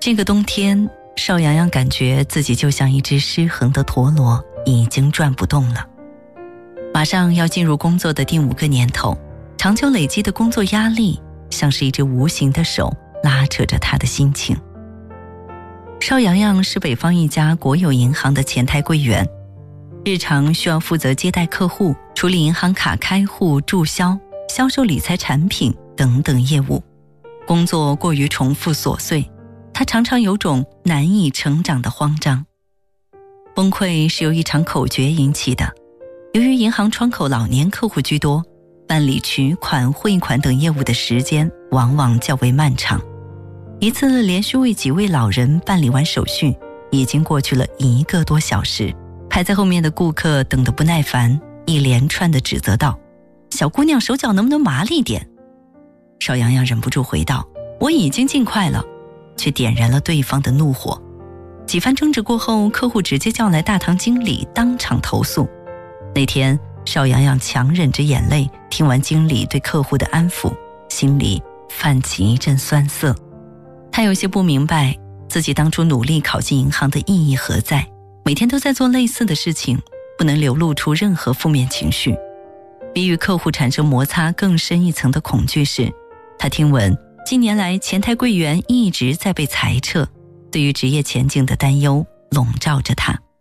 这个冬天，邵阳阳感觉自己就像一只失衡的陀螺，已经转不动了。马上要进入工作的第5个年头，长久累积的工作压力像是一只无形的手拉扯着他的心情。邵阳阳是北方一家国有银行的前台柜员，日常需要负责接待客户、处理银行卡开户、注销、销售理财产品等等业务，工作过于重复琐碎，他常常有种难以成长的慌张。崩溃是由一场口诀引起的。由于银行窗口老年客户居多，办理取款、汇款等业务的时间往往较为漫长。一次连续为几位老人办理完手续，已经过去了1个多小时，排在后面的顾客等得不耐烦，一连串的指责道：小姑娘手脚能不能麻利点？邵阳阳忍不住回道：我已经尽快了，却点燃了对方的怒火。几番争执过后，客户直接叫来大堂经理当场投诉。那天邵阳阳强忍着眼泪，听完经理对客户的安抚，心里泛起一阵酸涩。他有些不明白自己当初努力考进银行的意义何在，每天都在做类似的事情，不能流露出任何负面情绪。比与客户产生摩擦更深一层的恐惧是，他听闻近年来前台柜员一直在被裁撤，对于职业前景的担忧笼罩着他。